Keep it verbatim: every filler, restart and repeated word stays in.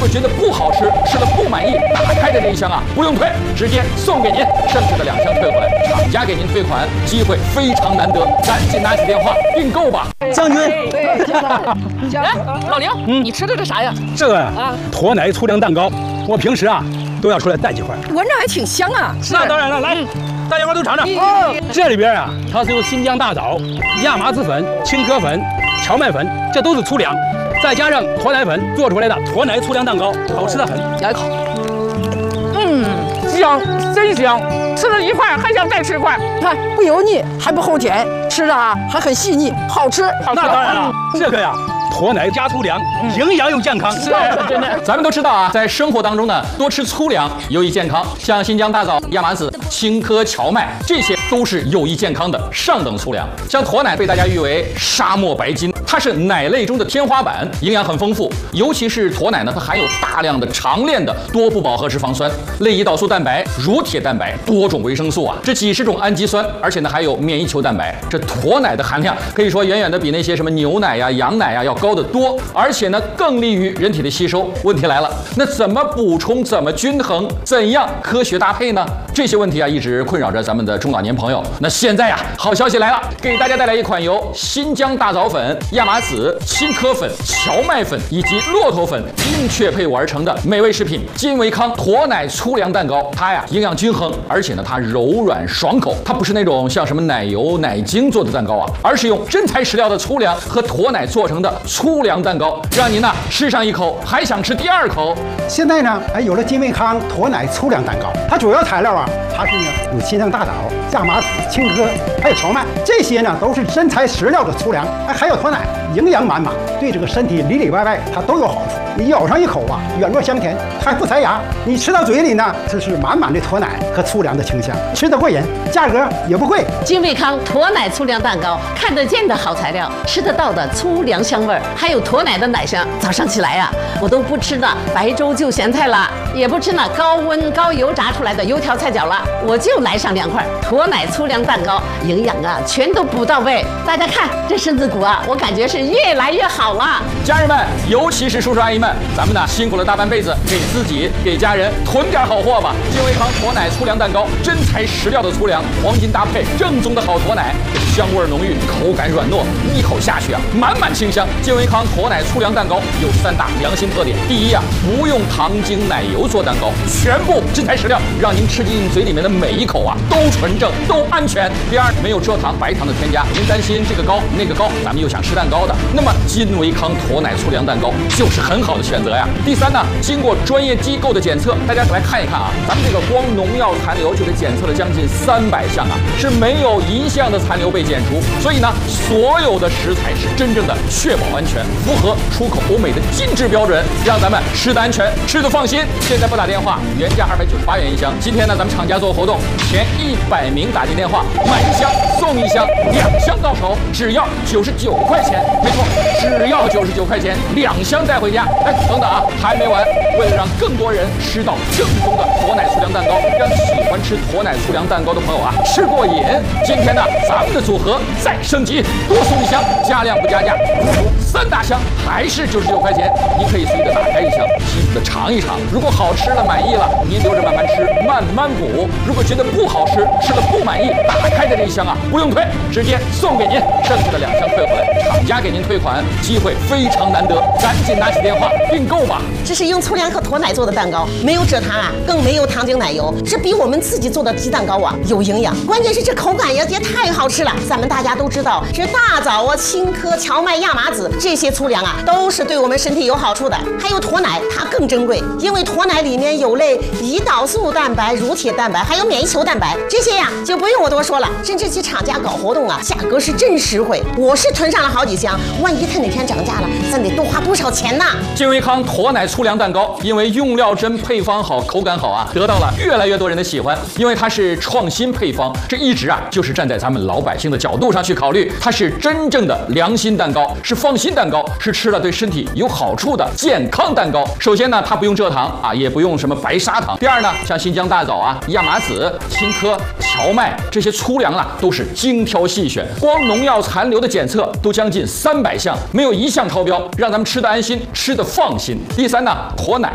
果觉得不好吃，吃的不满意，打开的这一箱啊，不用退，直接送给您，剩下的两箱退回来，厂家给您退款，机会非常难得，赶紧拿起电话订购吧。 将军， 哎，老刘，嗯，你吃的这啥呀？ 这个啊，驼奶粗粮蛋糕，我平时啊都要出来带几块， 闻着还挺香啊。 那当然了，来，嗯、大家伙都尝尝。 哦， 这里边啊，它是由新疆大枣、亚麻籽粉、青稞粉、荞麦粉，这都是粗粮，再加上驼奶粉做出来的驼奶粗粮蛋糕，好吃的很。 咬一口， 嗯，香，真香，吃了一块还想再吃一块。 看不油腻，还不齁甜，吃的啊还很细腻，好吃。 那当然了，这个呀。驼奶加粗粮，营养又健康。 是，真的。 咱们都知道啊，在生活当中呢，多吃粗粮有益健康，像新疆大枣、亚麻籽、青稞、荞麦，这些都是有益健康的上等粗粮。像驼奶被大家誉为沙漠白金，它是奶类中的天花板，营养很丰富。尤其是驼奶呢，它含有大量的长链的多不饱和脂肪酸、类胰岛素蛋白、乳铁蛋白、多种维生素啊，这几十种氨基酸，而且呢还有免疫球蛋白。这驼奶的含量可以说远远的比那些什么牛奶呀、羊奶呀要高得多，而且呢更利于人体的吸收。问题来了，那怎么补充？怎么均衡？怎样科学搭配呢？这些问题啊一直困扰着咱们的中老年朋友。那现在呀，好消息来了，给大家带来一款由新疆大枣粉、亚麻籽、青稞粉、荞麦粉以及骆驼粉精确配伍而成的美味食品金维康驼奶粗粮蛋糕。它呀营养均衡，而且呢它柔软爽口，它不是那种像什么奶油、奶精做的蛋糕啊，而是用真材实料的粗粮和驼奶做成的粗粮蛋糕，让您呢吃上一口还想吃第二口。 现在呢，哎，有了金维康驼奶粗粮蛋糕，它主要材料啊，它是呢有新疆大枣、亚麻籽、青稞，还有荞麦，这些呢都是真材实料的粗粮，哎，还有驼奶，营养满满，对这个身体里里外外它都有好处。你咬上一口啊，软糯香甜，还不塞牙。你吃到嘴里呢，这是满满的驼奶和粗粮的清香，吃得过瘾，价格也不贵。 金维康驼奶粗粮蛋糕，看得见的好材料，吃得到的粗粮香味儿，还有驼奶的奶香。早上起来呀、啊，我都不吃那白粥就咸菜了，也不吃那高温高油炸出来的油条菜饺了，我就来上两块驼奶粗粮蛋糕，营养啊全都补到位。大家看这身子骨啊，我感觉是越来越好了。 家人们，尤其是叔叔阿姨们，咱们呢辛苦了大半辈子，给自己给家人囤点好货吧。金维康驼奶粗粮蛋糕，真材实料的粗粮，黄金搭配，正宗的好驼奶，香味浓郁，口感软糯，一口下去啊，满满清香。金维康驼奶粗粮蛋糕有三大良心特点：第一啊，不用糖精奶油做蛋糕，全部真材实料，让您吃进嘴里面的每一口啊都纯正，都安全。第二，没有蔗糖、白糖的添加，您担心这个高那个高，咱们又想吃蛋糕的，那么金维康驼奶粗粮蛋糕就是很好的选择呀。第三呢，经过专业机构的检测，大家来看一看啊，咱们这个光农药残留就得检测了将近三百项啊，是没有一项的残留被检出。所以呢，所有的食材是真正的确保安全，符合出口欧美的金质标准，让咱们吃得安全，吃得放心。现在拨打电话，原价二百九十八元一箱，今天呢，咱们厂家做活动，前一百名打进电话买一箱送一箱，两箱到手只要九十九块钱，没错，只要九十九块钱，两箱带回家。哎，等等啊，还没完，为了让更多人吃到正宗的驼奶粗粮蛋糕，让喜欢吃驼奶粗粮蛋糕的朋友啊吃过瘾，今天呢，咱们的组合再升级，多送一箱，加量不加价，三大箱还是九十九块钱，您可以随意的打开一箱，细细的尝一尝。如果好吃了满意了，您留着慢慢吃，慢慢补；如果觉得不好吃，吃了不满意，打开的这一箱啊不用退，直接送给您，剩下的两箱退回来，厂家给您退款，机会非常难得，赶紧拿起电话订购吧。 这是用粗粮和驼奶做的蛋糕，没有蔗糖啊，更没有糖精奶油，这比我们自己做的鸡蛋糕啊有营养，关键是这口感也也太好吃了。咱们大家都知道，这大枣啊、青稞、荞麦、亚麻籽这些粗粮啊，都是对我们身体有好处的。还有驼奶，它更珍贵，因为驼奶里面有类胰岛素蛋白、乳铁蛋白，还有免疫球蛋白，这些呀就不用我多说了。甚至其厂家搞活动啊，价格是真实惠，我是囤上了好几箱，万一它哪天涨价了，咱得多花多少钱呢？ 金维康驼奶粗粮蛋糕，因为用料真、配方好、口感好啊，得到了越来越多人的喜欢。因为它是创新配方，这一直啊就是站在咱们老百姓的角度上去考虑，它是真正的良心蛋糕，是放心蛋糕，是吃了对身体有好处的健康蛋糕。首先呢，它不用蔗糖啊，也不用什么白砂糖。第二呢，像新疆大枣啊、亚麻籽、青稞、荞麦这些粗粮啊，都是精挑细选，光农药残留的检测都将近三百项，没有一项超标，让咱们吃得安心，吃得放心。第三呢，驼奶